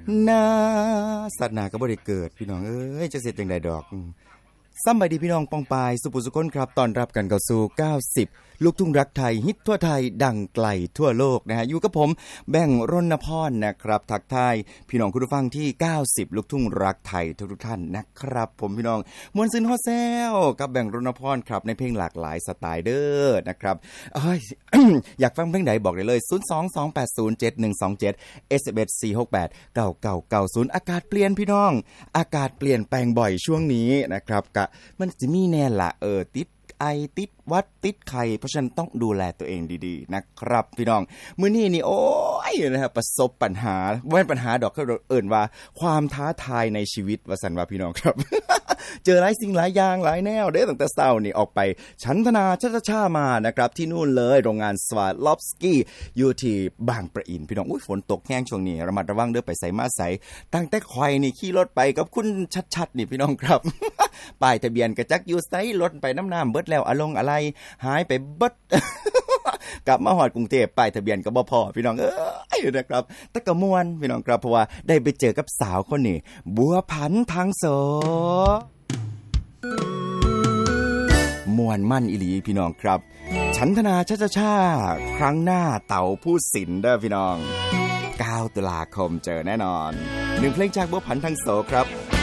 นาสัตว์นาก็บ่ได้เกิดพี่น้องเอ้ยจะเสร็จจังได๋ดอกสำบายดีพี่น้องปองปายสุภุสุคนครับต้อนรับกันเข้าสู่90ลูกทุ่งรักไทยฮิตทั่วไทยดังไกลทั่วโลกนะฮะอยู่กับผมแบ่งรณพรนะครับทักทายพี่น้องคุณผู้ฟังที่90ลูกทุ่งรักไทยทุกท่านนะครับผมพี่น้องมวลซึนฮอแซวกับแบ่งรณพรครับในเพลงหลากหลายสไตล์เด้อนะครับอยากฟังเพลงไหนบอกได้เลย022807127 SMS 468 9990อากาศเปลี่ยนพี่น้องอากาศเปลี่ยนแปลงบ่อยช่วงนี้นะครับกะมันสิมีแน่ล่ะติดไอติดวัดติดไข้เพราะฉะนั้นต้องดูแลตัวเองดีๆนะครับพี่น้องมื้อนี้นี่โอ้ยนะครับประสบปัญหาบ่แม่นปัญหาดอกเขาเอิ้นว่าความท้าทายในชีวิตว่าซั่นว่าพี่น้องครับ เจอหลายสิ่งหลายอย่างหลายแนวเด้ตั้งแต่เช้านี่ออกไปชันธนาช้าๆมานะครับที่นู่นเลยโรงงานสวาลอฟสกี้อยู่ที่บางปะอินพี่น้องฝนตกแห้งช่วงนี้ระมัดระวังเด้อไปไสมาไสตั้งแต่ข่อยนี่ขี่รถไปกับคุณชัดๆนี่พี่น้องครับ ป้ายทะเบียนกระจักอยู่ไสรถไปน้ำเบิดแล้วอะไรหายไปเบิด กลับมาฮอดกรุงเทพป้ายทะเบียนก็บ่พอพี่น้องนะครับแต่ก็ม่วนพี่น้องครับเพราะว่าได้ไปเจอกับสาวคนนี้บัวผันทางโสม่วนมั่นอีหลีพี่น้องครับฉันธนาช้าๆครั้งหน้าเต่าผู้สินเด้อพี่น้อง9ตุลาคมเจอแน่นอน1เพลงจากบัวผันทางโสครับ